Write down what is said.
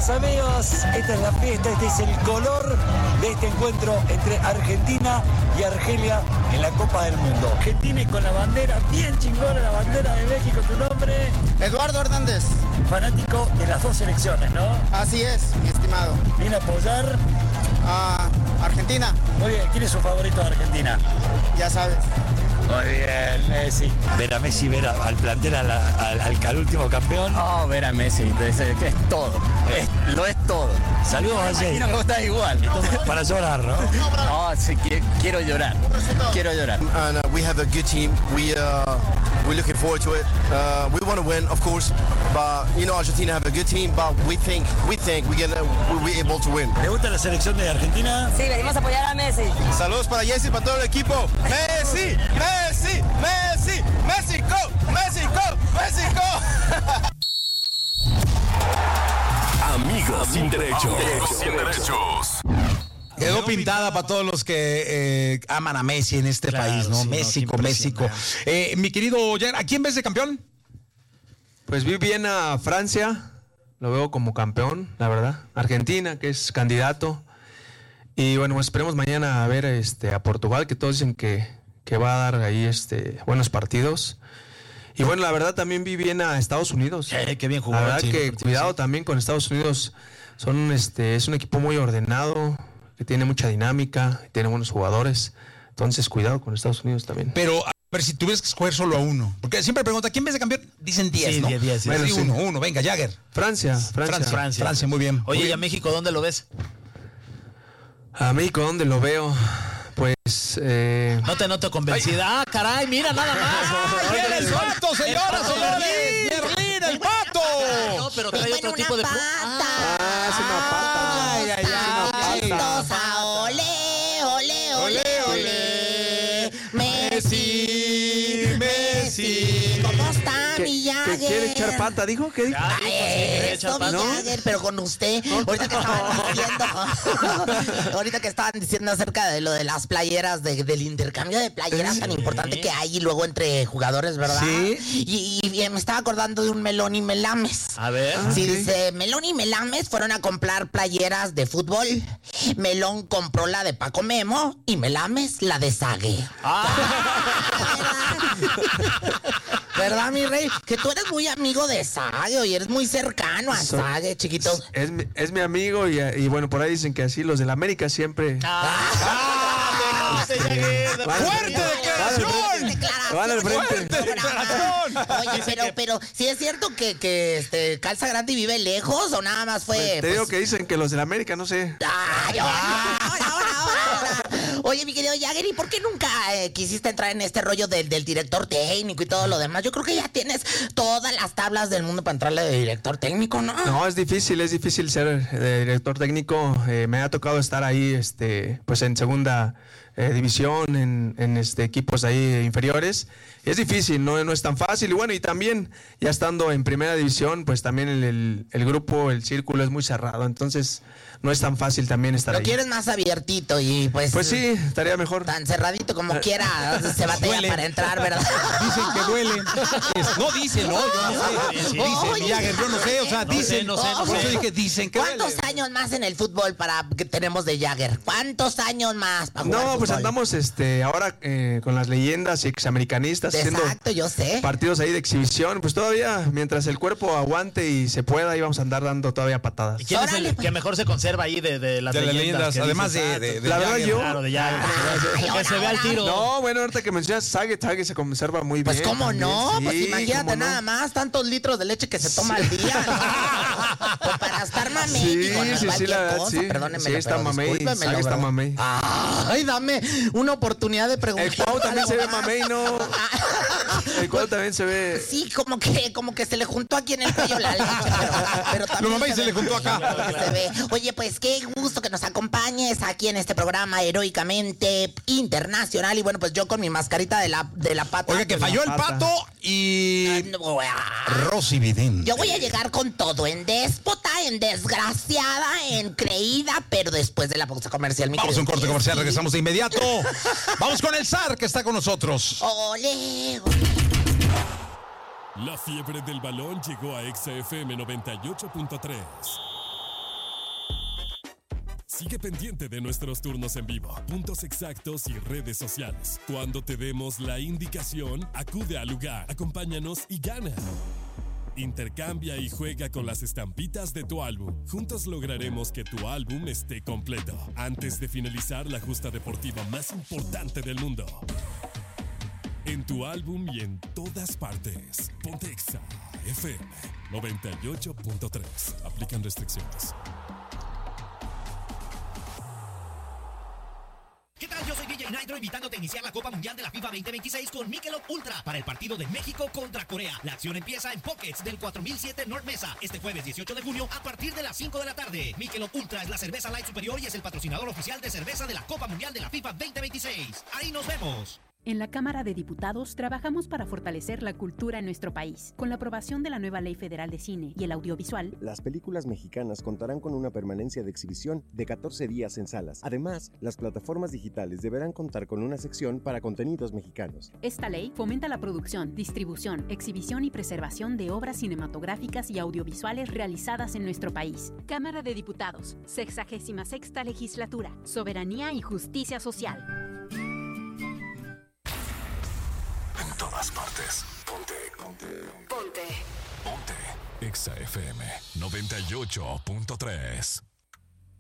queridos amigos, esta es la fiesta, este es el color de este encuentro entre Argentina y Argelia en la Copa del Mundo. Argentina con la bandera, bien chingona la bandera de México, tu nombre. Eduardo Hernández. Fanático de las dos selecciones, ¿no? Así es, mi estimado. ¿Viene a apoyar? A Argentina. Muy bien, ¿quién es su favorito de Argentina? Ya sabes. Muy bien, Messi. Ver a Messi, ver al plantel, al último campeón. Oh, ver a Messi, es todo. Lo es todo. Saludos a Jay. No me gusta igual. Para llorar, ¿no? No, sí, quiero llorar. Quiero llorar. And we have a good team. We're looking forward to it. We want to win, of course, but you know Argentina have a good team. But we think we're able to win. ¿Le gusta la selección de Argentina? Sí, venimos a apoyar a Messi. Saludos para Jesse y para todo el equipo. Messi, Messi, Messi, México, México, México. Amigos sin derechos. Sin derechos. Quedó pintada para todos los que aman a Messi en este país, ¿no? Sí, México, no, México. Mi querido Jagger, ¿a quién ves de campeón? Pues vi bien a Francia, lo veo como campeón, la verdad. Argentina, que es candidato. Y bueno, esperemos mañana a ver a Portugal, que todos dicen que va a dar ahí buenos partidos. Y bueno, la verdad también vi bien a Estados Unidos. Qué bien jugó. La verdad que cuidado también con Estados Unidos. Es un equipo muy ordenado, que tiene mucha dinámica, tiene buenos jugadores. Entonces, cuidado con Estados Unidos también. Pero, a ver, si tuvieras que escoger solo a uno. Porque siempre pregunta, ¿quién ves de campeón? Dicen 10, sí, ¿no? 10. Bueno, sí, uno. Venga, Jagger. Francia, muy bien. Oye, muy ¿y bien. a México dónde lo ves? A México, ¿dónde lo veo? Pues... No te noto convencida. ¡Ah, caray! ¡Mira nada más! ¡Viene el pato, señoras, señores! ¡Merlín, el pato! No, pero trae otro tipo de... Es una pata. ¡Ay, ay, ay! Chistosa, ole, ole, ole, ole. Messi, Messi. ¿Cómo está, mi Jagger? ¿Que quiere echar pata, dijo? ¿Qué dijo? Eso, mi Jagger, pero con usted. Ahorita que estaban diciendo acerca de lo de las playeras, del intercambio de playeras tan importante que hay y luego entre jugadores, ¿verdad? Sí. Y me estaba acordando de un Melón y Melames. A ver. Sí, dice, Melón y Melames fueron a comprar playeras de fútbol. Melón compró la de Paco Memo y Melames la de Sague. ¿Verdad, mi rey? Que tú eres muy amigo de Sague y eres muy cercano a Sague, chiquito. Es mi amigo y bueno, por ahí dicen que así los del América siempre... ¡Fuerte declaración! Van al frente. ¡Fuerte declaración! Oye, pero ¿sí es cierto que Calza Grande vive lejos o nada más fue...? Te digo que dicen que los del América, no sé. ¡Ay, ahora! Oye, mi querido Jagger, ¿y por qué nunca quisiste entrar en este rollo del director técnico y todo lo demás? Yo creo que ya tienes todas las tablas del mundo para entrarle de director técnico, ¿no? No, es difícil ser director técnico. Me ha tocado estar ahí, pues en segunda división, en equipos ahí inferiores. Es difícil, no es tan fácil. Y bueno, y también ya estando en primera división, pues también el grupo, el círculo es muy cerrado. Entonces no es tan fácil también estar ahí. Lo quieres más abiertito y pues sí, estaría mejor. Tan cerradito como quiera, se batalla para entrar, ¿verdad? Dicen que duele. No dicen, no, yo no sé. Dicen, Jagger, yo no sé, o sea, dicen. No sé. Por eso dije, dicen que duele. ¿Cuántos años más en el fútbol que tenemos de Jagger? ¿Cuántos años más para jugar No, pues fútbol? andamos ahora con las leyendas y examericanistas haciendo yo sé. partidos ahí de exhibición. Pues todavía, mientras el cuerpo aguante y se pueda, ahí vamos a andar dando todavía patadas. ¿Y quién es el que mejor se conserva ahí de las leyendas? Además dices, de la verdad, Jagger. yo. Claro, de Jagger. Que se vea al tiro. No, bueno, ahorita que mencionas Sague se conserva muy Pues bien. cómo también. no, Sí, pues imagínate cómo no. nada más, tantos litros de leche que se toma al día. Pues para estar mamey, digo, no es cualquier la verdad, cosa, perdónenme. Sí, está mamey, Sague está mamey. Ay, dame una oportunidad de preguntar. El Cuau también se ve mamey, ¿no? El Cuau también se ve... Sí, como que se le juntó aquí en el cuello la leche, pero también... Lo mamey se le juntó acá. Se ve. Oye, pues qué gusto que nos acompañes aquí en este programa heroicamente internacional. Y bueno, pues yo con mi mascarita de la pata. Oiga, que falló el pato y... Rosy Vidín. Yo voy a llegar con todo, en déspota, en desgraciada, en creída, pero después de la pausa comercial. Vamos a un corte comercial, regresamos de inmediato. Vamos con el zar que está con nosotros. Ole. La fiebre del balón llegó a Exa FM 98.3. Sigue pendiente de nuestros turnos en vivo, puntos exactos y redes sociales. Cuando te demos la indicación, acude al lugar, acompáñanos y gana. Intercambia y juega con las estampitas de tu álbum. Juntos lograremos que tu álbum esté completo antes de finalizar la justa deportiva más importante del mundo. En tu álbum y en todas partes. Ponte Exa FM 98.3. Aplican restricciones. ¿Qué tal? Yo soy DJ Nitro invitándote a iniciar la Copa Mundial de la FIFA 2026 con Michelob Ultra para el partido de México contra Corea. La acción empieza en Pockets del 4007 North Mesa este jueves 18 de junio a partir de las 5 de la tarde. Michelob Ultra es la cerveza light superior y es el patrocinador oficial de cerveza de la Copa Mundial de la FIFA 2026. ¡Ahí nos vemos! En la Cámara de Diputados trabajamos para fortalecer la cultura en nuestro país. Con la aprobación de la nueva Ley Federal de Cine y el Audiovisual, las películas mexicanas contarán con una permanencia de exhibición de 14 días en salas. Además, las plataformas digitales deberán contar con una sección para contenidos mexicanos. Esta ley fomenta la producción, distribución, exhibición y preservación de obras cinematográficas y audiovisuales realizadas en nuestro país. Cámara de Diputados, 66ª Legislatura, Soberanía y Justicia Social. En todas partes. Ponte. Exa FM 98.3.